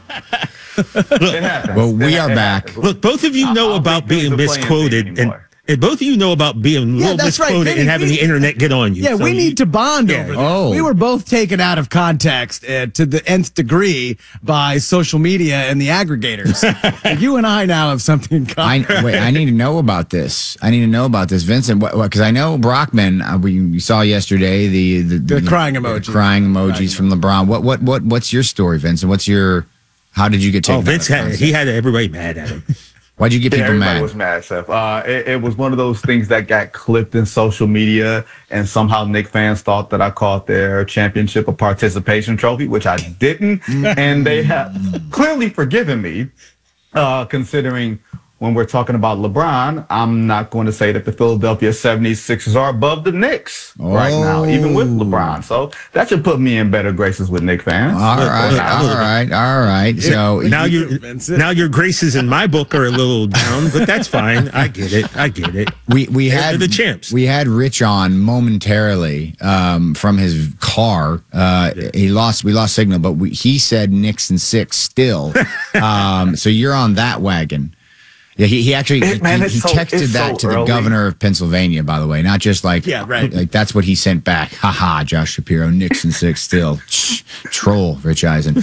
It happens. Well, we are back. Happens. Look, both of you know about being misquoted, and both of you know about being a little misquoted and having the internet get on you. Yeah, so we need to bond over this. Oh. We were both taken out of context to the nth degree by social media and the aggregators. You and I now have something in common. I need to know about this. Vincent, because I know Brockman. We saw yesterday the crying emojis. Crying emojis from LeBron. What's your story, Vincent? How did you get taken? Oh, Vince he had everybody mad at him. Why'd you get people everybody mad? Was mad, Seth. It was one of those things that got clipped in social media, and somehow Knicks fans thought that I called their championship a participation trophy, which I didn't, and they have clearly forgiven me, considering when we're talking about LeBron, I'm not going to say that the Philadelphia 76ers are above the Knicks right now, even with LeBron. So that should put me in better graces with Knicks fans. All right. So now your graces in my book are a little down, but that's fine. I get it. We had the champs. We had Rich on momentarily from his car. We lost signal, but he said Knicks and 6 still. So you're on that wagon. Yeah, he actually texted that to the governor of Pennsylvania, by the way, not just like that's what he sent back. Haha, Josh Shapiro, Knicks and 6 still. Troll, Rich Eisen.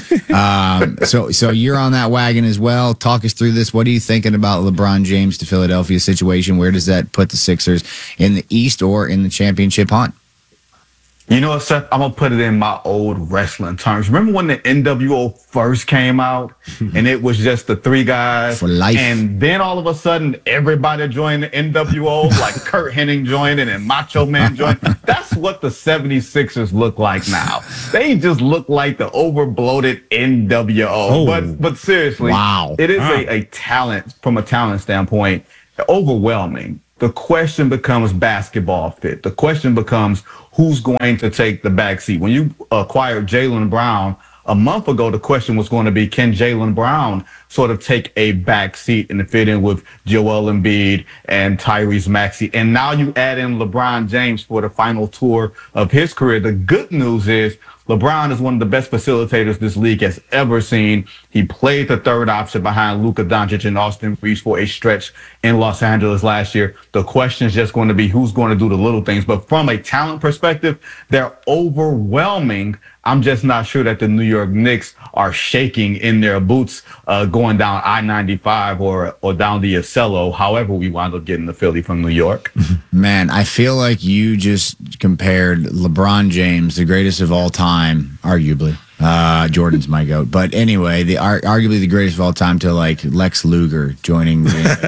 So you're on that wagon as well. Talk us through this. What are you thinking about LeBron James to Philadelphia situation? Where does that put the Sixers in the East or in the championship hunt? You know what, Seth? I'm going to put it in my old wrestling terms. Remember when the NWO first came out and it was just the 3 guys? For life. And then all of a sudden, everybody joined the NWO, like Kurt Hennig joined it and Macho Man joined. That's what the 76ers look like now. They just look like the over-bloated NWO. Oh, but seriously, it is a talent, from a talent standpoint, overwhelming. The question becomes basketball fit. The question becomes who's going to take the back seat. When you acquired Jaylen Brown a month ago, the question was going to be, can Jaylen Brown sort of take a back seat and fit in with Joel Embiid and Tyrese Maxey? And now you add in LeBron James for the final tour of his career. The good news is LeBron is one of the best facilitators this league has ever seen. He played the third option behind Luka Doncic and Austin Reeves for a stretch in Los Angeles last year. The question is just going to be who's going to do the little things. But from a talent perspective, they're overwhelming. I'm just not sure that the New York Knicks are shaking in their boots going down I-95 or down the Acelo, however we wind up getting to Philly from New York. Man, I feel like you just compared LeBron James, the greatest of all time, arguably. Jordan's my goat. But anyway, arguably the greatest of all time to like Lex Luger joining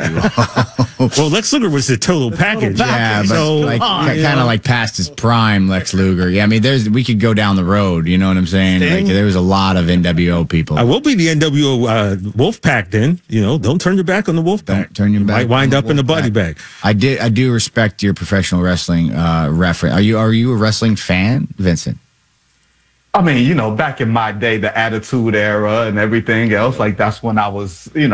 the Well, Lex Luger was the total package. Yeah, but so, kind of like past his prime, Lex Luger. Yeah, I mean, we could go down the road. You know what I'm saying? Like, there was a lot of NWO people. I will be the NWO Wolf Pack then. You know, don't turn your back on the Wolf Pack. Don't turn your back. Might wind up in the body bag. I do respect your professional wrestling reference. Are you a wrestling fan, Vincent? I mean, you know, back in my day, the Attitude Era and everything else, like that's when I was, I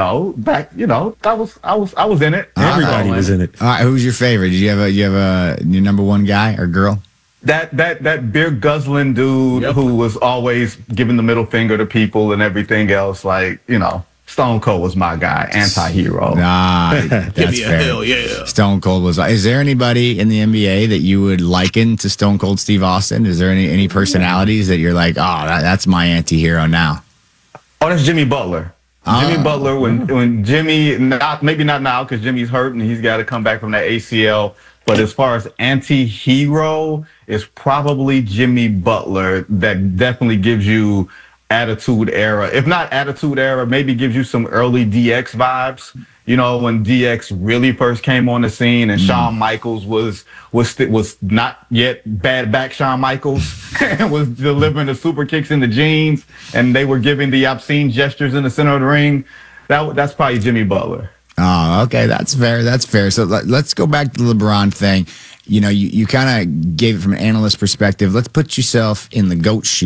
was in it. Everybody was in it. All right, who's your favorite? Did you have your number one guy or girl? That beer guzzling dude who was always giving the middle finger to people and everything else, like, Stone Cold was my guy, anti-hero. That's fair. Hell yeah. Stone Cold was. Is there anybody in the NBA that you would liken to Stone Cold Steve Austin? Is there any personalities that you're like, that's my anti-hero now? Oh, that's Jimmy Butler. Jimmy Butler, when Jimmy, maybe not now because Jimmy's hurt and he's got to come back from that ACL. But as far as anti-hero, it's probably Jimmy Butler that definitely gives you Attitude Era. If not Attitude Era, maybe gives you some early DX vibes. You know, when DX really first came on the scene and Shawn Michaels was not yet bad back Shawn Michaels and was delivering the super kicks in the jeans and they were giving the obscene gestures in the center of the ring. That's probably Jimmy Butler. Oh, okay. That's fair. So let's go back to the LeBron thing. You know, you kind of gave it from an analyst perspective. Let's put yourself in the GOAT shoes.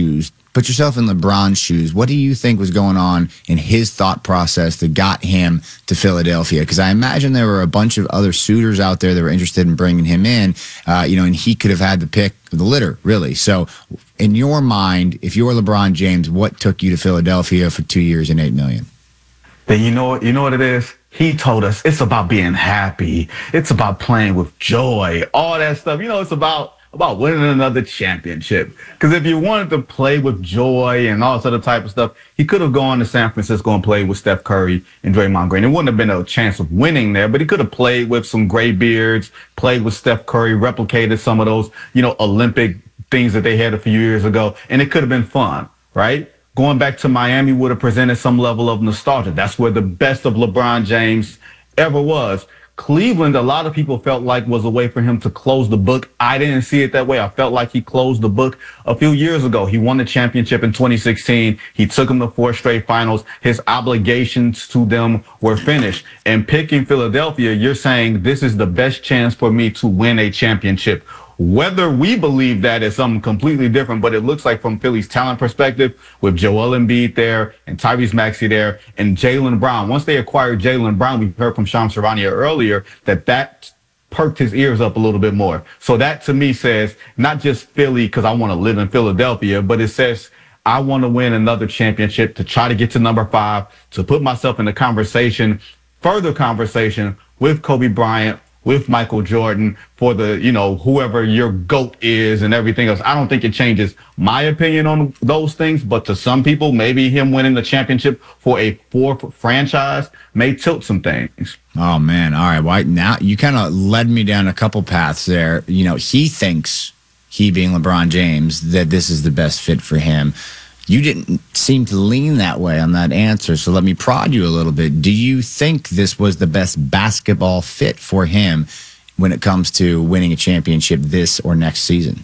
put yourself in LeBron's shoes. What do you think was going on in his thought process that got him to Philadelphia? Because I imagine there were a bunch of other suitors out there that were interested in bringing him in, and he could have had the pick of the litter, really. So in your mind, if you're LeBron James, what took you to Philadelphia for 2 years and $8 million? Then you know what it is? He told us it's about being happy. It's about playing with joy, all that stuff. It's about winning another championship. Because if you wanted to play with joy and all this other type of stuff, he could have gone to San Francisco and played with Steph Curry and Draymond Green. It wouldn't have been a chance of winning there, but he could have played with some gray beards, played with Steph Curry, replicated some of those, Olympic things that they had a few years ago, and it could have been fun, right? Going back to Miami would have presented some level of nostalgia. That's where the best of LeBron James ever was. Cleveland, a lot of people felt like was a way for him to close the book. I didn't see it that way. I felt like he closed the book a few years ago. He won the championship in 2016. He took them to 4 straight finals. His obligations to them were finished. And picking Philadelphia, you're saying this is the best chance for me to win a championship. Whether we believe that is something completely different, but it looks like from Philly's talent perspective, with Joel Embiid there and Tyrese Maxey there and Jaylen Brown. Once they acquired Jaylen Brown, we heard from Shams Charania earlier that perked his ears up a little bit more. So that to me says not just Philly because I want to live in Philadelphia, but it says I want to win another championship to try to get to number 5, to put myself in the further conversation with Kobe Bryant, with Michael Jordan, for the, whoever your GOAT is and everything else. I don't think it changes my opinion on those things, but to some people, maybe him winning the championship for a 4th franchise may tilt some things. Oh, man. All right. Well, now you kind of led me down a couple paths there. He thinks, he being LeBron James, that this is the best fit for him. You didn't seem to lean that way on that answer, so let me prod you a little bit. Do you think this was the best basketball fit for him when it comes to winning a championship this or next season?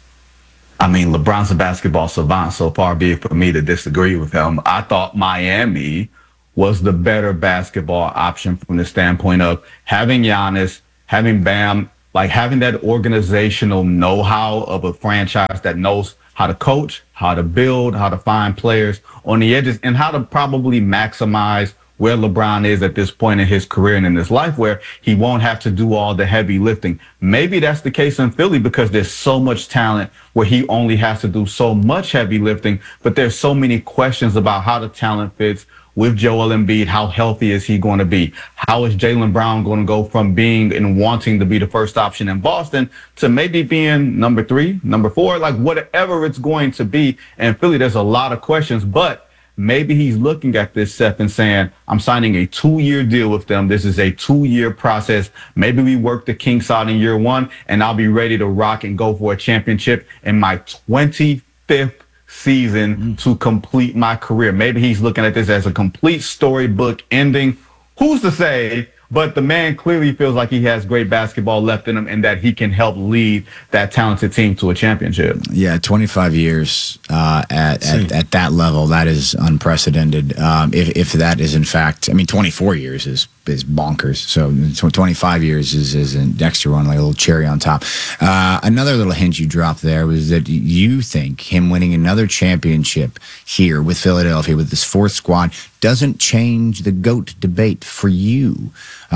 I mean, LeBron's a basketball savant, so far be it for me to disagree with him. I thought Miami was the better basketball option from the standpoint of having Giannis, having Bam, like having that organizational know-how of a franchise that knows how to coach, how to build, how to find players on the edges, and how to probably maximize where LeBron is at this point in his career and in his life, where he won't have to do all the heavy lifting. Maybe that's the case in Philly because there's so much talent where he only has to do so much heavy lifting, but there's so many questions about how the talent fits with Joel Embiid. How healthy is he going to be? How is Jaylen Brown going to go from being and wanting to be the first option in Boston to maybe being number 3, number 4, like whatever it's going to be? And Philly, there's a lot of questions, but maybe he's looking at this, Seth, and saying, I'm signing a 2-year deal with them. This is a 2-year process. Maybe we work the kinks out in year 1, and I'll be ready to rock and go for a championship in my 25th season to complete my career. Maybe he's looking at this as a complete storybook ending. Who's to say? But the man clearly feels like he has great basketball left in him and that he can help lead that talented team to a championship. Yeah, 25 years at that level, that is unprecedented. If that is in fact, 24 years is bonkers. So 25 years is an extra one, like a little cherry on top. Another little hint you dropped there was that you think him winning another championship here with Philadelphia with this 4th squad doesn't change the GOAT debate for you.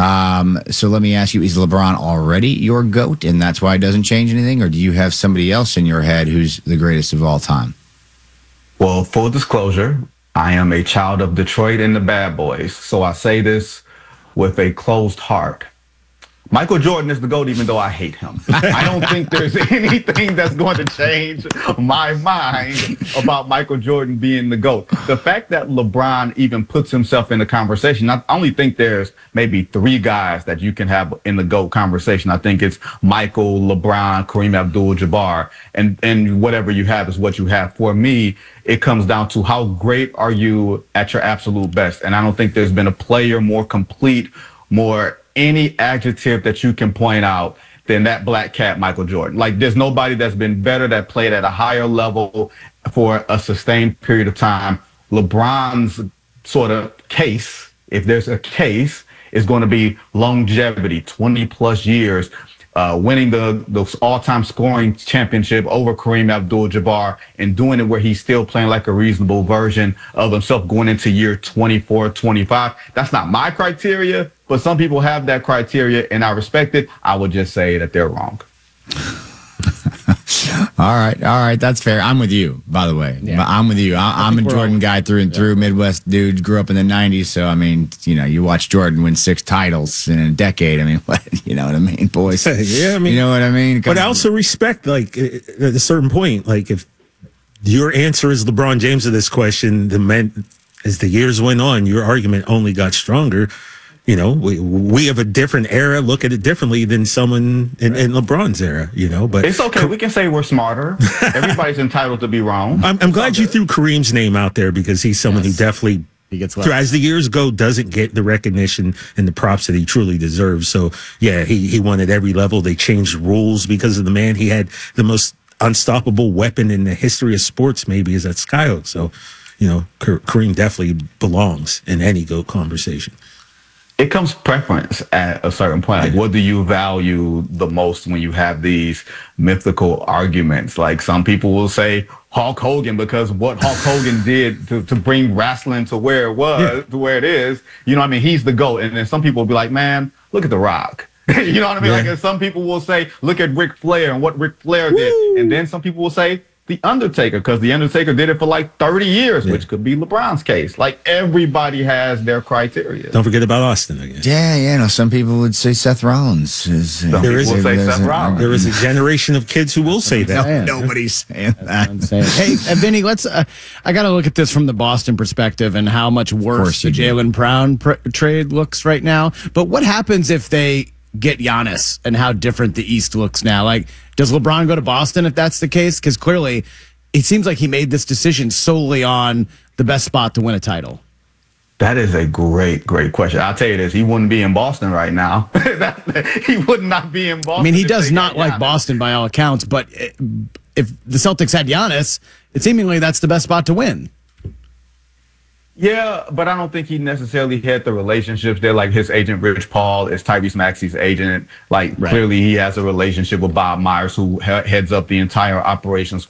So let me ask you, is LeBron already your GOAT and that's why it doesn't change anything? Or do you have somebody else in your head who's the greatest of all time? Well, full disclosure, I am a child of Detroit and the Bad Boys. So I say this with a closed heart. Michael Jordan is the GOAT, even though I hate him. I don't think there's anything that's going to change my mind about Michael Jordan being the GOAT. The fact that LeBron even puts himself in the conversation, I only think there's maybe 3 guys that you can have in the GOAT conversation. I think it's Michael, LeBron, Kareem Abdul-Jabbar, and whatever you have is what you have. For me, it comes down to how great are you at your absolute best. And I don't think there's been a player more complete, more any adjective that you can point out than that black cat, Michael Jordan. Like, there's nobody that's been better, that played at a higher level for a sustained period of time. LeBron's sort of case, if there's a case, is going to be longevity, 20 plus years, winning the all-time scoring championship over Kareem Abdul-Jabbar and doing it where he's still playing like a reasonable version of himself going into year 24, 25. That's not my criteria, but some people have that criteria, and I respect it. I would just say that they're wrong. All right, that's fair. I'm with you, by the way. Yeah. I'm with you. I'm a Jordan guy through and through. Midwest dude, grew up in the '90s, so I mean, you watch Jordan win 6 titles in a decade. I mean, you know what I mean, boys? Yeah, I mean, you know what I mean. But I also respect, like, at a certain point, like if your answer is LeBron James to this question, as the years went on, your argument only got stronger. We have a different era, look at it differently than someone in LeBron's era, but it's okay. We can say we're smarter. Everybody's entitled to be wrong. I'm glad you threw Kareem's name out there because he's someone who definitely, as the years go, doesn't get the recognition and the props that he truly deserves. So yeah, he won at every level. They changed rules because of the man. He had the most unstoppable weapon in the history of sports, maybe, is that Skyhook. So, Kareem definitely belongs in any GOAT conversation. It comes preference at a certain point. Like, what do you value the most when you have these mythical arguments? Like, some people will say Hulk Hogan because what Hulk Hogan did to bring wrestling to where it was, to where it is. He's the GOAT. And then some people will be like, man, look at The Rock. You know what I mean? Like, some people will say, look at Ric Flair and what Ric Flair did. And then some people will say, The Undertaker, because The Undertaker did it for like 30 years, which could be LeBron's case. Like, everybody has their criteria. Don't forget about Austin again. Yeah. Some people would say Seth Rollins. There is a generation of kids who will say that. Nobody's saying that. Hey, Vinny, I got to look at this from the Boston perspective and how much worse the Jaylen Brown trade looks right now. But what happens if they get Giannis and how different the East looks now? Like, does LeBron go to Boston if that's the case? Because clearly it seems like he made this decision solely on the best spot to win a title. That is a great question. I'll tell you this. He wouldn't be in Boston right now. He would not be in Boston. I mean, he does not like Boston by all accounts, but if the Celtics had Giannis, it seemingly that's the best spot to win. Yeah, but I don't think he necessarily had the relationships there. Like, his agent, Rich Paul, is Tyrese Maxey's agent. Like, clearly he has a relationship with Bob Myers, who heads up the entire operations